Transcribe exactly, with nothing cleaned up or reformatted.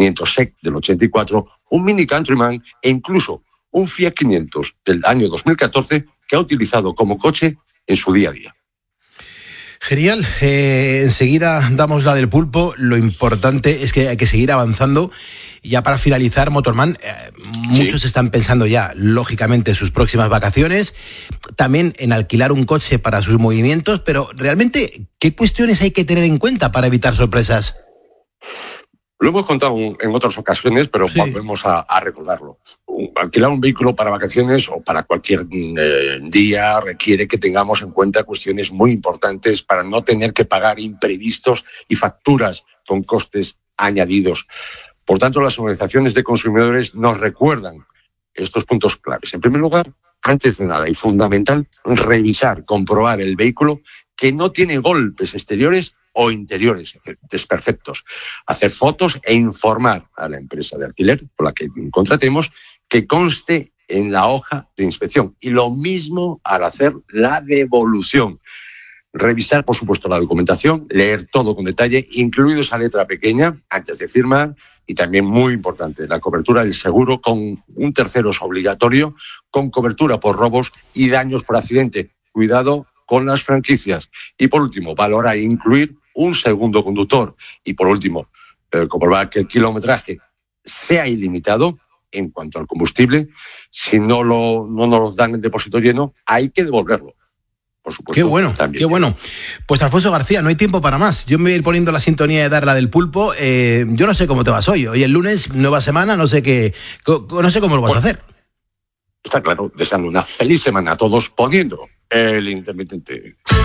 quinientos S E C del ochenta y cuatro, un Mini Countryman e incluso un Fiat quinientos del año dos mil catorce que ha utilizado como coche en su día a día. Genial, eh, enseguida damos la del pulpo. Lo importante es que hay que seguir avanzando. Y ya para finalizar, Motorman, eh, Sí. muchos están pensando ya, lógicamente, en sus próximas vacaciones, también en alquilar un coche para sus movimientos, pero realmente, ¿qué cuestiones hay que tener en cuenta para evitar sorpresas? Lo hemos contado en otras ocasiones, pero sí. volvemos a, a recordarlo. Alquilar un vehículo para vacaciones o para cualquier eh, día requiere que tengamos en cuenta cuestiones muy importantes para no tener que pagar imprevistos y facturas con costes añadidos. Por tanto, las organizaciones de consumidores nos recuerdan estos puntos claves. En primer lugar, antes de nada y fundamental, revisar, comprobar el vehículo que no tiene golpes exteriores o interiores desperfectos. Hacer fotos e informar a la empresa de alquiler por la que contratemos que conste en la hoja de inspección. Y lo mismo al hacer la devolución. Revisar, por supuesto, la documentación, leer todo con detalle, incluido esa letra pequeña, antes de firmar, y también, muy importante, la cobertura del seguro con un tercero es obligatorio, con cobertura por robos y daños por accidente. Cuidado con las franquicias. Y, por último, valorar e incluir un segundo conductor. Y, por último, eh, comprobar que el kilometraje sea ilimitado en cuanto al combustible. Si no, lo, no nos dan el depósito lleno, hay que devolverlo. Por supuesto. Qué bueno, también. qué bueno. Pues Alfonso García, no hay tiempo para más. Yo me voy a ir poniendo la sintonía de Darla del Pulpo. Eh, yo no sé cómo te vas hoy. Hoy es lunes, nueva semana, no sé qué, no sé cómo lo vas bueno, a hacer. Está claro, deseando una feliz semana a todos, poniendo el intermitente.